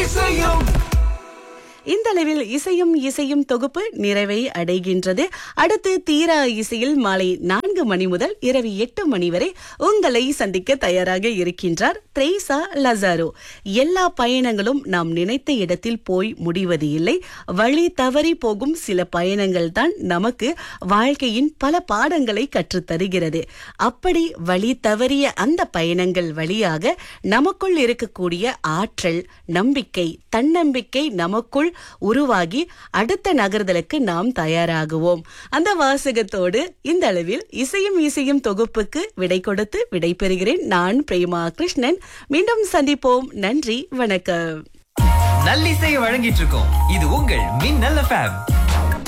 இசையும் இந்த அளவில் இசையும் இசையும் தொகுப்பு நிறைவை அடைகின்றது. அடுத்து தீரா இசையில் மாலை 4 மணி முதல் இரவு 8 மணி வரை உங்களை சந்திக்க தயாராக இருக்கின்றார் த்ரேசா லசாரோ. எல்லா பயணங்களும் நாம் நினைத்த இடத்தில் போய் முடிவது இல்லை. வழி தவறி போகும் சில பயணங்கள் தான் நமக்கு வாழ்க்கையின் பல பாடங்களை கற்றுத் தருகிறது. அப்படி வழி தவறிய அந்த பயணங்கள் வழியாக நமக்குள் இருக்கக்கூடிய ஆற்றல், நம்பிக்கை, தன்னம்பிக்கை நமக்குள் உருவாகி அடுத்த நகர்தலுக்கு நாம் தயாராகுவோம். அந்த வாசகத்தோடு இந்த அளவில் இசையும் இசையும் தொகுப்புக்கு விடை கொடுத்து விடை பெறுகிறேன். நான் பிரேமா கிருஷ்ணன். மீண்டும் சந்திப்போம். நன்றி, வணக்கம். நல்லிசையை வழங்கிட்டு இருக்கோம். இது உங்கள் மின்னல் FM.